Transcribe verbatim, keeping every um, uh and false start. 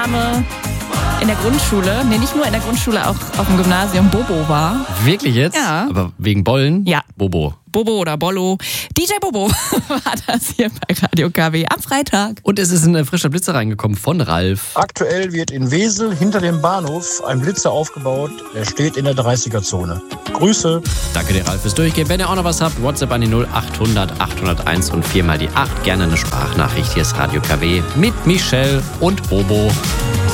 Spitzname in der Grundschule, nee, nicht nur in der Grundschule, auch auf dem Gymnasium, Bobo war. Wirklich jetzt? Ja. Aber wegen Bollen? Ja. Bobo. Bobo oder Bollo. D J Bobo war das hier bei Radio K W am Freitag. Und es ist ein frischer Blitzer reingekommen von Ralf. Aktuell wird in Wesel hinter dem Bahnhof ein Blitzer aufgebaut. Er steht in der dreißiger-Zone. Grüße. Danke dir, Ralf, fürs Durchgehen. Wenn ihr auch noch was habt, WhatsApp an die null acht hundert achthunderteins und viermal die acht. Gerne eine Sprachnachricht. Hier ist Radio K W mit Michelle und Bobo.